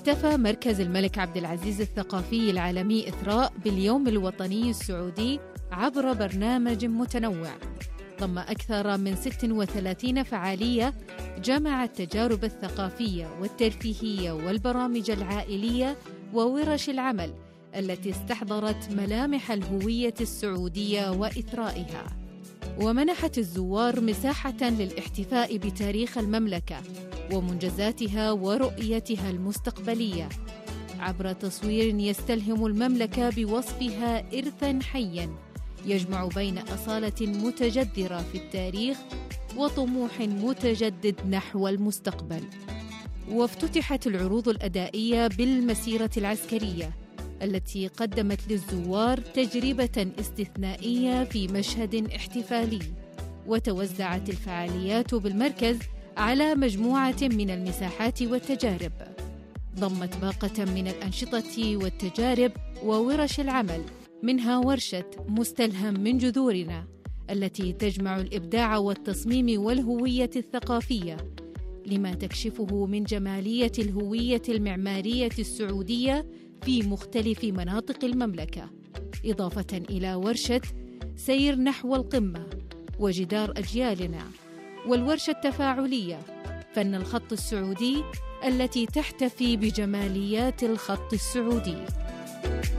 احتفى مركز الملك عبد العزيز الثقافي العالمي إثراء باليوم الوطني السعودي عبر برنامج متنوع ضم أكثر من 36 فعالية جمعت التجارب الثقافية والترفيهية والبرامج العائلية وورش العمل التي استحضرت ملامح الهوية السعودية وإثرائها، ومنحت الزوار مساحة للاحتفاء بتاريخ المملكة ومنجزاتها ورؤيتها المستقبلية عبر تصوير يستلهم المملكة بوصفها إرثاً حياً يجمع بين أصالة متجذرة في التاريخ وطموح متجدد نحو المستقبل. وافتتحت العروض الأدائية بالمسيرة العسكرية التي قدمت للزوار تجربة استثنائية في مشهد احتفالي، وتوزعت الفعاليات بالمركز على مجموعة من المساحات والتجارب ضمت باقة من الأنشطة والتجارب وورش العمل، منها ورشة مستلهم من جذورنا التي تجمع الإبداع والتصميم والهوية الثقافية لما تكشفه من جمالية الهوية المعمارية السعودية في مختلف مناطق المملكة، إضافة إلى ورشة سير نحو القمة وجدار أجيالنا، والورشة التفاعلية فن الخط السعودي التي تحتفي بجماليات الخط السعودي.